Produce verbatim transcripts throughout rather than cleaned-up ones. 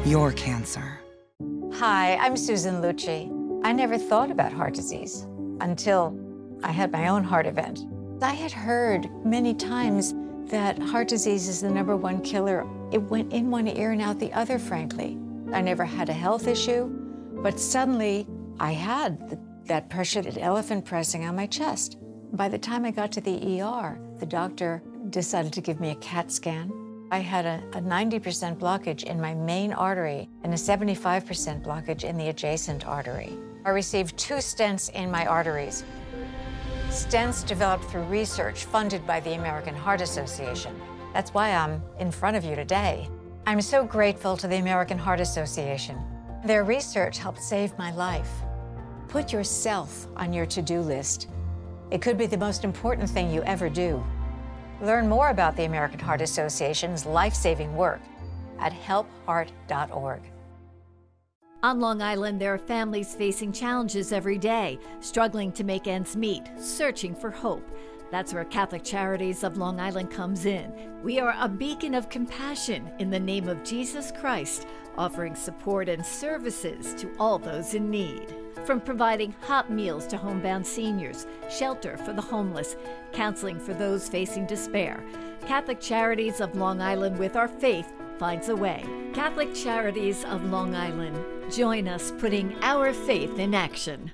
your cancer. Hi, I'm Susan Lucci. I never thought about heart disease until I had my own heart event. I had heard many times that heart disease is the number one killer. It went in one ear and out the other, frankly. I never had a health issue, but suddenly I had the, that pressure, that elephant pressing on my chest. By the time I got to the E R, the doctor decided to give me a CAT scan. I had a, a ninety percent blockage in my main artery and a seventy-five percent blockage in the adjacent artery. I received two stents in my arteries. Stents developed through research funded by the American Heart Association. That's why I'm in front of you today. I'm so grateful to the American Heart Association. Their research helped save my life. Put yourself on your to-do list. It could be the most important thing you ever do. Learn more about the American Heart Association's life-saving work at help heart dot org. On Long Island, there are families facing challenges every day, struggling to make ends meet, searching for hope. That's where Catholic Charities of Long Island comes in. We are a beacon of compassion in the name of Jesus Christ, offering support and services to all those in need. From providing hot meals to homebound seniors, shelter for the homeless, counseling for those facing despair, Catholic Charities of Long Island, with our faith, finds a way. Catholic Charities of Long Island. Join us putting our faith in action.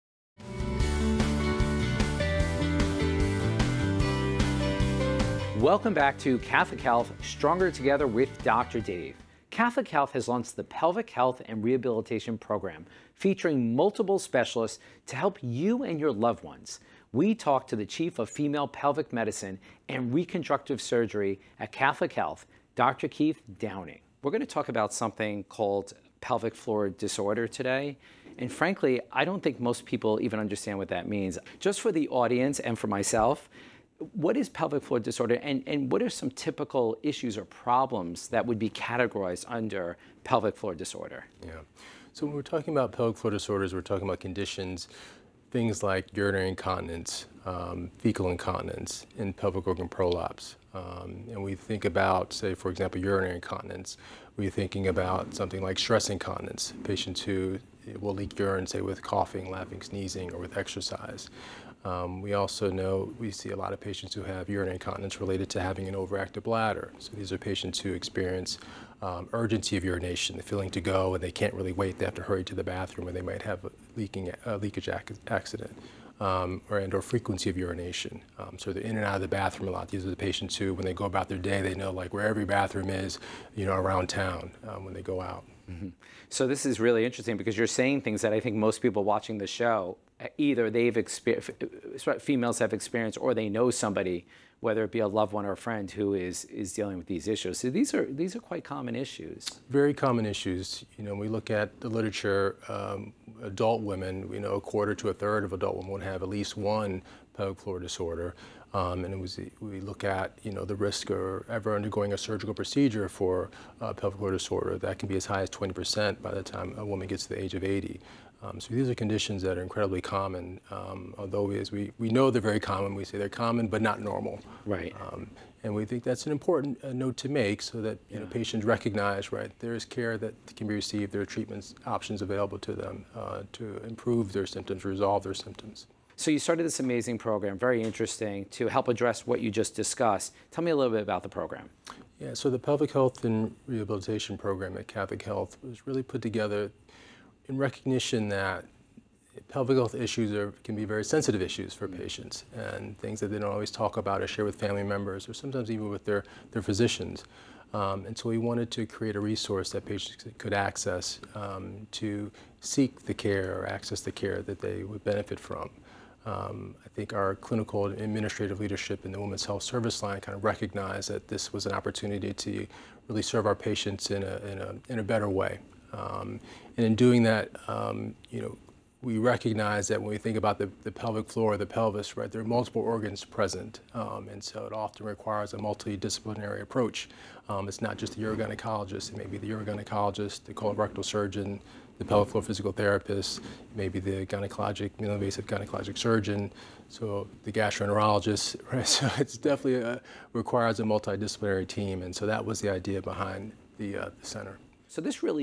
Welcome back to Catholic Health, Stronger Together with Doctor Dave. Catholic Health has launched the Pelvic Health and Rehabilitation Program, featuring multiple specialists to help you and your loved ones. We talked to the Chief of Female Pelvic Medicine and Reconstructive Surgery at Catholic Health, Doctor Keith Downing. We're going to talk about something called pelvic floor disorder today. And frankly, I don't think most people even understand what that means. Just for the audience and for myself, what is pelvic floor disorder, and, and what are some typical issues or problems that would be categorized under pelvic floor disorder? Yeah. So when we're talking about pelvic floor disorders, we're talking about conditions, things like urinary incontinence, um, fecal incontinence, and pelvic organ prolapse. Um, and we think about, say, for example, urinary incontinence. We're thinking about something like stress incontinence, patients who will leak urine, say, with coughing, laughing, sneezing, or with exercise. Um, we also know we see a lot of patients who have urinary incontinence related to having an overactive bladder. So these are patients who experience um, urgency of urination, the feeling to go, and they can't really wait. They have to hurry to the bathroom, or they might have a leaking, a leakage ac accident. Um, or and or frequency of urination. Um, so they're in and out of the bathroom a lot. These are the patients who, when they go about their day, they know like where every bathroom is, you know, around town um, when they go out. Mm-hmm. So this is really interesting because you're saying things that I think most people watching the show, either they've experienced, females have experienced, or they know somebody, whether it be a loved one or a friend, who is is dealing with these issues. So these are these are quite common issues. Very common issues. You know, when we look at the literature, um, adult women, you know, a quarter to a third of adult women would have at least one pelvic floor disorder. Um, and it was, we look at, you know, the risk of ever undergoing a surgical procedure for uh, pelvic floor disorder. That can be as high as twenty percent by the time a woman gets to the age of eighty. Um, so these are conditions that are incredibly common, um, although as we, we know they're very common, we say they're common but not normal. Right. Um, and we think that's an important uh, note to make so that you yeah. know, patients recognize, right, there is care that can be received, there are treatment options available to them uh, to improve their symptoms, resolve their symptoms. So you started this amazing program, very interesting, to help address what you just discussed. Tell me a little bit about the program. Yeah, so the Pelvic Health and Rehabilitation Program at Catholic Health was really put together in recognition that pelvic health issues are, can be very sensitive issues for patients, and things that they don't always talk about or share with family members, or sometimes even with their, their physicians. Um, and so we wanted to create a resource that patients could access um, to seek the care or access the care that they would benefit from. Um, I think our clinical and administrative leadership in the Women's Health Service line kind of recognized that this was an opportunity to really serve our patients in a, in a, in a better way. Um, and in doing that, um, you know, we recognize that when we think about the, the pelvic floor or the pelvis, right, there are multiple organs present, um, and so it often requires a multidisciplinary approach. Um, it's not just the urogynecologist, it may be the urogynecologist, the colorectal surgeon, the pelvic floor physical therapist, maybe the gynecologic, minimally invasive gynecologic surgeon, so the gastroenterologist, right? So it's definitely a, requires a multidisciplinary team, and so that was the idea behind the, uh, the center. So this really